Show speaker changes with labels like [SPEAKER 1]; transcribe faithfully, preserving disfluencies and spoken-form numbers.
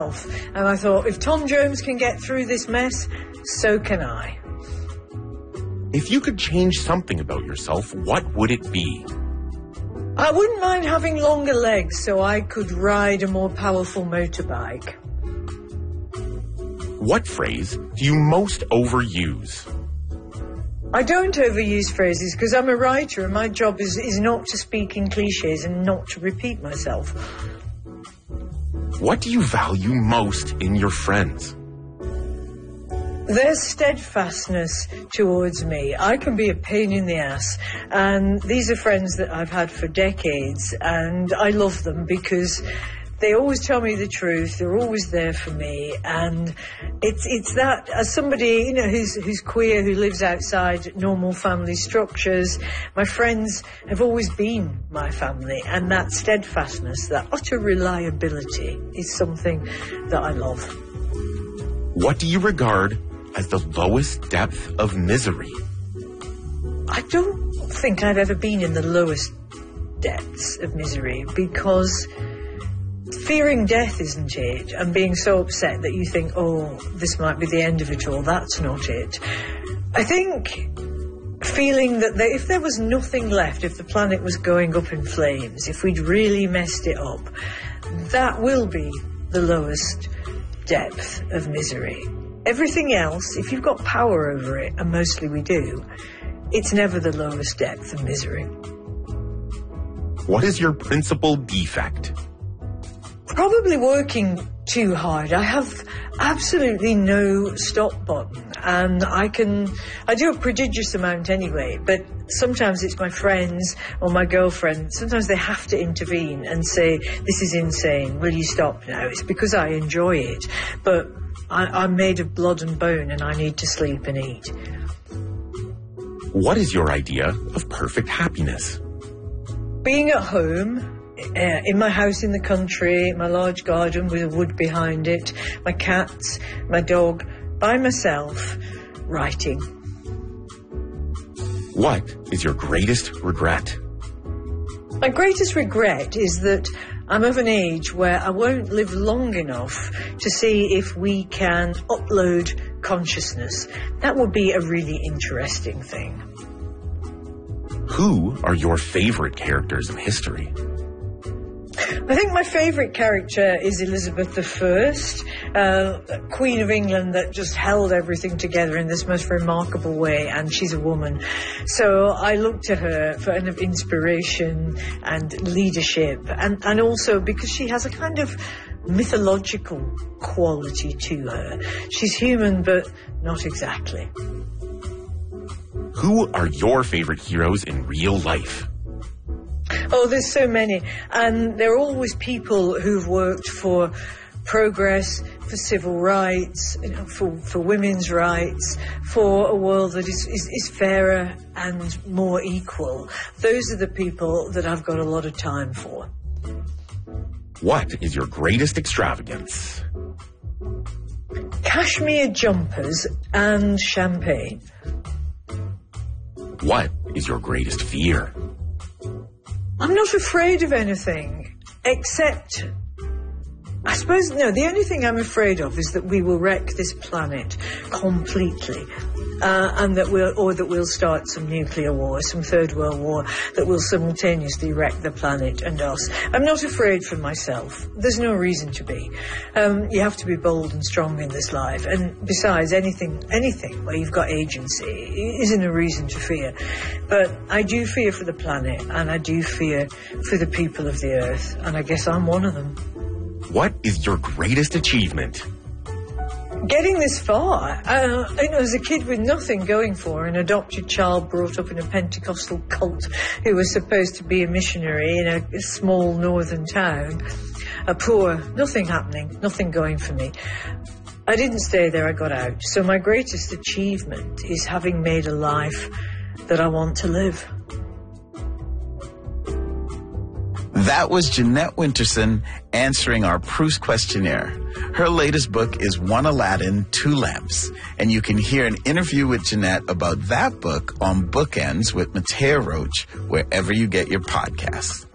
[SPEAKER 1] And I thought, if Tom Jones can get through this mess, so can I.
[SPEAKER 2] If you could change something about yourself, what would it be?
[SPEAKER 1] I wouldn't mind having longer legs so I could ride a more powerful motorbike.
[SPEAKER 2] What phrase do you most overuse?
[SPEAKER 1] I don't overuse phrases because I'm a writer and my job is, is not to speak in cliches and not to repeat myself.
[SPEAKER 2] What do you value most in your friends?
[SPEAKER 1] Their steadfastness towards me. I can be a pain in the ass, and these are friends that I've had for decades, and I love them because they always tell me the truth. They're always there for me, and it's it's that as somebody, you know, who's who's queer, who lives outside normal family structures, my friends have always been my family, and that steadfastness, that utter reliability, is something that I love.
[SPEAKER 2] What do you regard as the lowest depth of misery?
[SPEAKER 1] I don't think I've ever been in the lowest depths of misery because fearing death isn't it, and being so upset that you think, oh, this might be the end of it all, that's not it. I think feeling that there, if there was nothing left, if the planet was going up in flames, if we'd really messed it up, that will be the lowest depth of misery. Everything else, if you've got power over it, and mostly we do, it's never the lowest depth of misery.
[SPEAKER 2] What is your principal defect?
[SPEAKER 1] Probably working too hard. I have absolutely no stop button, and I can, I do a prodigious amount anyway, but sometimes it's my friends or my girlfriend, sometimes they have to intervene and say, this is insane, will you stop now? It's because I enjoy it, but I, I'm made of blood and bone and I need to sleep and eat.
[SPEAKER 2] What is your idea of perfect happiness?
[SPEAKER 1] Being at home, Uh, in my house in the country, my large garden with a wood behind it, my cats, my dog, by myself, writing.
[SPEAKER 2] What is your greatest regret?
[SPEAKER 1] My greatest regret is that I'm of an age where I won't live long enough to see if we can upload consciousness. That would be a really interesting thing.
[SPEAKER 2] Who are your favorite characters of history?
[SPEAKER 1] I think my favourite character is Elizabeth the First, uh, Queen of England that just held everything together in this most remarkable way, and she's a woman. So I look to her for kind of inspiration and leadership, and, and also because she has a kind of mythological quality to her. She's human, but not exactly.
[SPEAKER 2] Who are your favourite heroes in real life?
[SPEAKER 1] Oh, there's so many. And they're always people who've worked for progress, for civil rights, you know, for, for women's rights, for a world that is, is, is fairer and more equal. Those are the people that I've got a lot of time for.
[SPEAKER 2] What is your greatest extravagance?
[SPEAKER 1] Cashmere jumpers and champagne.
[SPEAKER 2] What is your greatest fear?
[SPEAKER 1] I'm not afraid of anything, except, I suppose, no, the only thing I'm afraid of is that we will wreck this planet completely, uh, and that we'll, or that we'll start some nuclear war, some third world war, that will simultaneously wreck the planet and us. I'm not afraid for myself. There's no reason to be. Um, you have to be bold and strong in this life, and besides, anything, anything where you've got agency isn't a reason to fear. But I do fear for the planet, and I do fear for the people of the earth, and I guess I'm one of them.
[SPEAKER 2] What is your greatest achievement?
[SPEAKER 1] Getting this far. Uh, you know, as a kid with nothing going for, an adopted child brought up in a Pentecostal cult who was supposed to be a missionary in a, a small northern town, a poor, nothing happening, nothing going for me. I didn't stay there, I got out. So my greatest achievement is having made a life that I want to live.
[SPEAKER 3] That was Jeanette Winterson answering our Proust questionnaire. Her latest book is One Aladdin, Two Lamps, and you can hear an interview with Jeanette about that book on Bookends with Matea Roach, wherever you get your podcasts.